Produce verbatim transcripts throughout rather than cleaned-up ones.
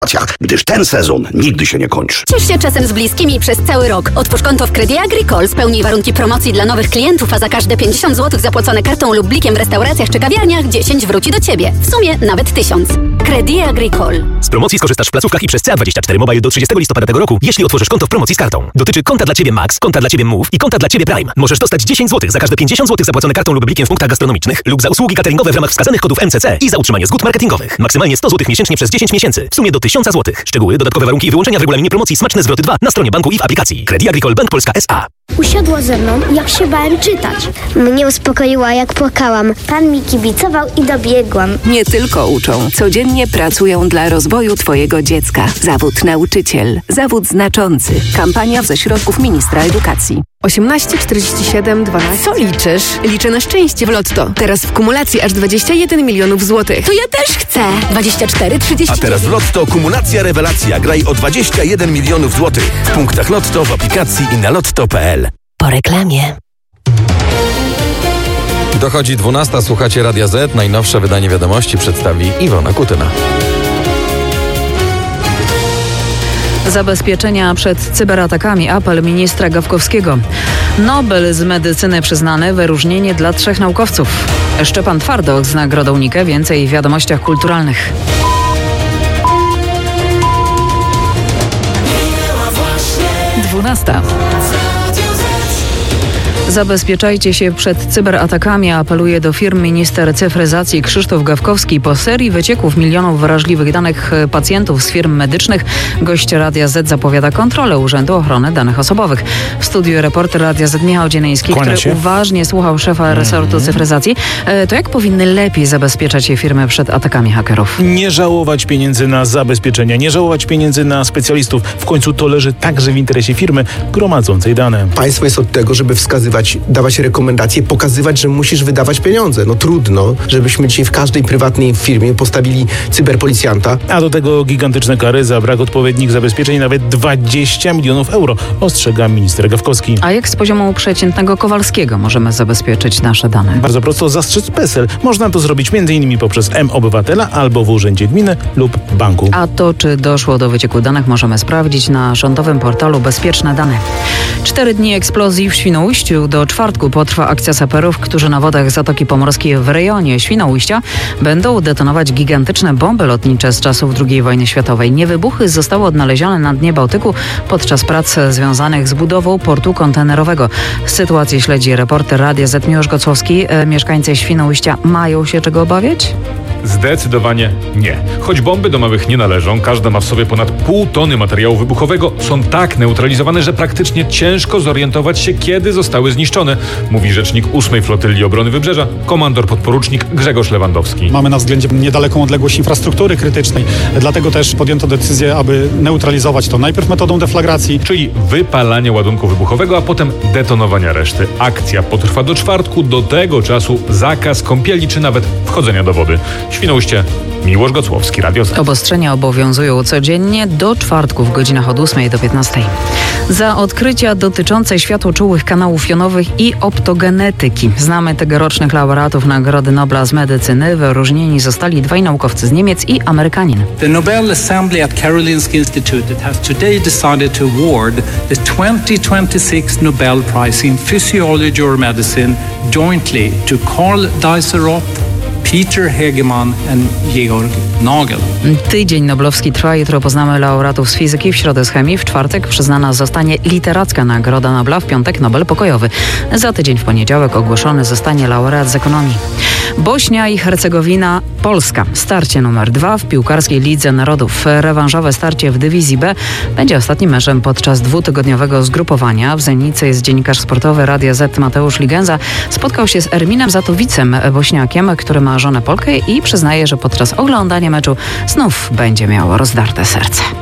Gdyż ten sezon nigdy się nie kończy. Ciesz się czasem z bliskimi przez cały rok. Otwórz konto w Credit Agricole, spełnij warunki promocji dla nowych klientów, a za każde pięćdziesiąt złotych zapłacone kartą lub blikiem w restauracjach czy kawiarniach dziesięć wróci do Ciebie. W sumie nawet tysiąc. Credit Agricole. Z promocji skorzystasz w placówkach i przez C A dwadzieścia cztery Mobile do trzydziestego listopada tego roku, jeśli otworzysz konto w promocji z kartą. Dotyczy konta dla Ciebie Max, konta dla Ciebie Move i konta dla Ciebie Prime. Możesz dostać dziesięć złotych za każde pięćdziesiąt złotych zapłacone kartą lub blikiem w punktach gastronomicznych lub za usługi cateringowe w ramach wskazanych kodów M C C i za utrzymanie zgód marketingowych. Maksymalnie sto złotych miesięcznie przez dziesięć miesięcy. W sumie do tysiąc złotych. Szczegóły, dodatkowe warunki i wyłączenia w regulaminie promocji Smaczne Zwroty dwa na stronie banku i w aplikacji. Credit Agricole Bank Polska S A. Usiadła ze mną, jak się bałem czytać. Mnie uspokoiła, jak płakałam. Pan mi kibicował i dobiegłam. Nie tylko uczą. Codziennie pracują dla rozwoju Twojego dziecka. Zawód nauczyciel. Zawód znaczący. Kampania ze środków ministra edukacji. osiemnaście czterdzieści siedem dwanaście. Co liczysz? Liczę na szczęście w Lotto. Teraz w kumulacji aż dwadzieścia jeden milionów złotych. To ja też chcę. dwadzieścia cztery trzydzieści. A teraz w Lotto kumulacja rewelacja. Graj o dwadzieścia jeden milionów złotych. W punktach Lotto, w aplikacji i na lotto kropka p l. Po reklamie. Dochodzi dwunasta, słuchacie Radia Z. Najnowsze wydanie wiadomości przedstawi Iwona Kutyna. Zabezpieczenia przed cyberatakami. Apel ministra Gawkowskiego. Nobel z medycyny przyznany, wyróżnienie dla trzech naukowców. Szczepan Twardok z nagrodą Nike. Więcej w wiadomościach kulturalnych. dwunasta. Zabezpieczajcie się przed cyberatakami, apeluje do firm minister cyfryzacji Krzysztof Gawkowski. Po serii wycieków milionów wrażliwych danych pacjentów z firm medycznych gość Radia Z zapowiada kontrolę Urzędu Ochrony Danych Osobowych. W studiu reporter Radia Z Michał Dzienejski, Kłania który się. uważnie słuchał szefa resortu mm. cyfryzacji. To jak powinny lepiej zabezpieczać się firmy przed atakami hakerów? Nie żałować pieniędzy na zabezpieczenia, nie żałować pieniędzy na specjalistów. W końcu to leży także w interesie firmy gromadzącej dane. Państwo jest od tego, żeby wskazywać, dawać rekomendacje, pokazywać, że musisz wydawać pieniądze. No trudno, żebyśmy dzisiaj w każdej prywatnej firmie postawili cyberpolicjanta. A do tego gigantyczne kary za brak odpowiednich zabezpieczeń, nawet dwadzieścia milionów euro, ostrzega minister Gawkowski. A jak z poziomu przeciętnego Kowalskiego możemy zabezpieczyć nasze dane? Bardzo prosto, zastrzec PESEL. Można to zrobić m.in. poprzez M-Obywatela albo w urzędzie gminy lub banku. A to, czy doszło do wycieku danych, możemy sprawdzić na rządowym portalu Bezpieczne Dane. Cztery dni eksplozji w Świnoujściu. Do czwartku potrwa akcja saperów, którzy na wodach Zatoki Pomorskiej w rejonie Świnoujścia będą detonować gigantyczne bomby lotnicze z czasów drugiej wojny światowej. Niewybuchy zostały odnalezione na dnie Bałtyku podczas prac związanych z budową portu kontenerowego. Sytuację śledzi reporter Radia Z Miłosz Gocłowski. E, mieszkańcy Świnoujścia mają się czego obawiać? Zdecydowanie nie. Choć bomby domowych nie należą, każda ma w sobie ponad pół tony materiału wybuchowego, są tak neutralizowane, że praktycznie ciężko zorientować się, kiedy zostały zniszczone, mówi rzecznik ósmej Flotylli Obrony Wybrzeża, komandor podporucznik Grzegorz Lewandowski. Mamy na względzie niedaleką odległość infrastruktury krytycznej, dlatego też podjęto decyzję, aby neutralizować to najpierw metodą deflagracji, czyli wypalania ładunku wybuchowego, a potem detonowania reszty. Akcja potrwa do czwartku, do tego czasu zakaz kąpieli czy nawet wchodzenia do wody. Świnoujście, Miłosz Gocłowski, Radio Z. Obostrzenia obowiązują codziennie do czwartku w godzinach od ósmej do piętnastej. Za odkrycia dotyczące światłoczułych kanałów jonowych i optogenetyki. Znamy tegorocznych laureatów Nagrody Nobla z medycyny. Wyróżnieni zostali dwaj naukowcy z Niemiec i Amerykanin. The Nobel Assembly at Karolinska Institutet has today decided to award the twenty twenty-six Nobel Prize in Physiology or Medicine jointly to Karl Dijsselhoff, Peter Hegemann and Georg Nagel. Tydzień noblowski trwa. Jutro poznamy laureatów z fizyki, w środę z chemii, w czwartek przyznana zostanie literacka Nagroda Nobla, w piątek Nobel pokojowy. Za tydzień w poniedziałek ogłoszony zostanie laureat z ekonomii. Bośnia i Hercegowina, Polska. Starcie numer dwa w piłkarskiej Lidze Narodów. Rewanżowe starcie w dywizji B będzie ostatnim meczem podczas dwutygodniowego zgrupowania. W Zenicy jest dziennikarz sportowy Radia Z Mateusz Ligenza. Spotkał się z Erminem Zatowicem, bośniakiem, który ma żonę Polkę i przyznaje, że podczas oglądania meczu znów będzie miał rozdarte serce.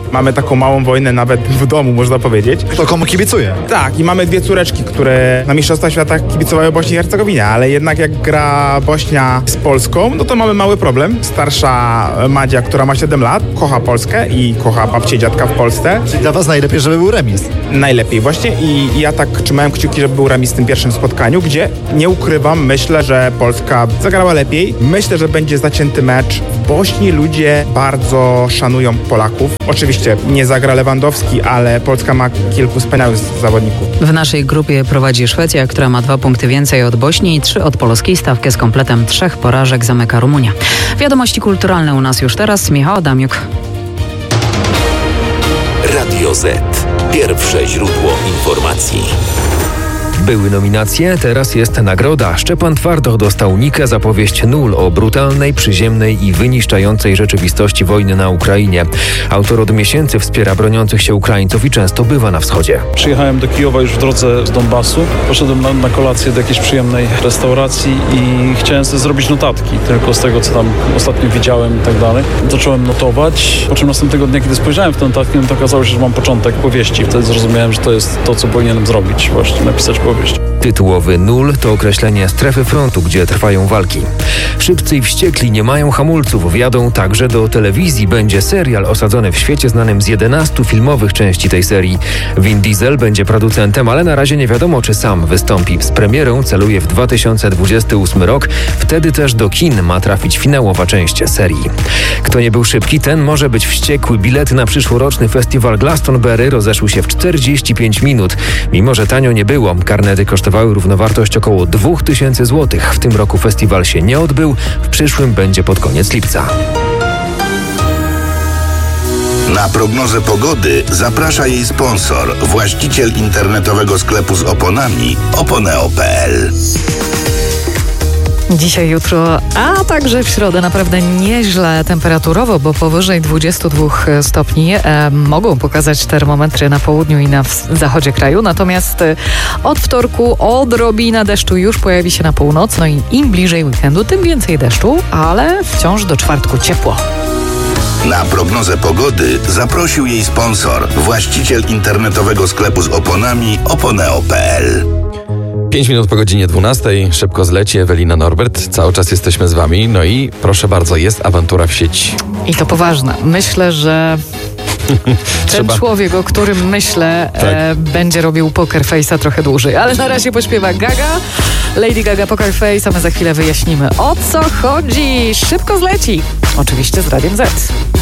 Mamy taką małą wojnę nawet w domu, można powiedzieć. To komu kibicuje? Tak, i mamy dwie córeczki, które na Mistrzostwach Świata kibicowały Bośni i Hercegowinie, ale jednak jak gra Bośnia z Polską, no to mamy mały problem. Starsza Madzia, która ma siedem lat, kocha Polskę i kocha babcię i dziadka w Polsce. Czyli dla was najlepiej, żeby był remis. Najlepiej właśnie i, i ja tak trzymałem kciuki, żeby był remis w tym pierwszym spotkaniu, gdzie nie ukrywam, myślę, że Polska zagrała lepiej. Myślę, że będzie zacięty mecz. W Bośni ludzie bardzo szanują Polaków. Oczywiście nie zagra Lewandowski, ale Polska ma kilku wspaniałych zawodników. W naszej grupie prowadzi Szwecja, która ma dwa punkty więcej od Bośni i trzy od Polski. Stawkę z kompletem trzech porażek zamyka Rumunia. Wiadomości kulturalne u nas już teraz. Michał Adamiuk. Radio Z. Pierwsze źródło informacji. Były nominacje, teraz jest nagroda. Szczepan Twardoch dostał Nikę za powieść Nul o brutalnej, przyziemnej i wyniszczającej rzeczywistości wojny na Ukrainie. Autor od miesięcy wspiera broniących się Ukraińców i często bywa na wschodzie. Przyjechałem do Kijowa już w drodze z Donbasu. Poszedłem na, na kolację do jakiejś przyjemnej restauracji i chciałem sobie zrobić notatki, tylko z tego, co tam ostatnio widziałem i tak dalej. Zacząłem notować, po czym następnego dnia, kiedy spojrzałem w te notatki, no to okazało się, że mam początek powieści. Wtedy zrozumiałem, że to jest to, co powinienem zrobić, właśnie napisać powieść. Tytułowy Nul to określenie strefy frontu, gdzie trwają walki. Szybcy i wściekli nie mają hamulców, wjadą także do telewizji. Będzie serial osadzony w świecie znanym z jedenastu filmowych części tej serii. Vin Diesel będzie producentem, ale na razie nie wiadomo, czy sam wystąpi. Z premierą celuje w dwa tysiące dwudziesty ósmy rok. Wtedy też do kin ma trafić finałowa część serii. Kto nie był szybki, ten może być wściekły. Bilety na przyszłoroczny festiwal Glastonbury rozeszły się w czterdzieści pięć minut. Mimo że tanio nie było, karnety kosztowały równowartość około dwa tysiące złotych. W tym roku festiwal się nie odbył, w przyszłym będzie pod koniec lipca. Na prognozę pogody zaprasza jej sponsor, właściciel internetowego sklepu z oponami oponeo kropka pe el. Dzisiaj, jutro, a także w środę naprawdę nieźle temperaturowo, bo powyżej dwudziestu dwóch stopni e, mogą pokazać termometry na południu i na zachodzie kraju. Natomiast e, od wtorku odrobina deszczu już pojawi się na północ. No i im bliżej weekendu, tym więcej deszczu, ale wciąż do czwartku ciepło. Na prognozę pogody zaprosił jej sponsor, właściciel internetowego sklepu z oponami oponeo kropka pe el. Pięć minut po godzinie dwunastej, szybko zleci Ewelina Norbert, cały czas jesteśmy z wami, no i proszę bardzo, jest awantura w sieci. I to poważna. Myślę, że ten Trzeba. człowiek, o którym myślę, tak. e, będzie robił poker face'a trochę dłużej, ale na razie pośpiewa Gaga, Lady Gaga Poker Face, a my za chwilę wyjaśnimy, o co chodzi. Szybko zleci, oczywiście z Radiem Z.